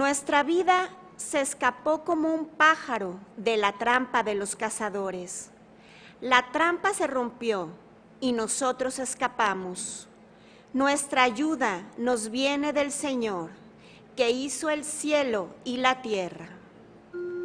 Nuestra vida se escapó como un pájaro de la trampa de los cazadores. La trampa se rompió y nosotros escapamos. Nuestra ayuda nos viene del Señor, que hizo el cielo y la tierra.